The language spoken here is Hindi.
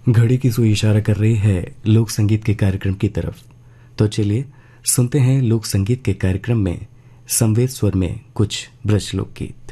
घड़ी की सुई इशारा कर रही है लोक संगीत के कार्यक्रम की तरफ। तो चलिए सुनते हैं लोक संगीत के कार्यक्रम में संवेद स्वर में कुछ ब्रज लोकगीत।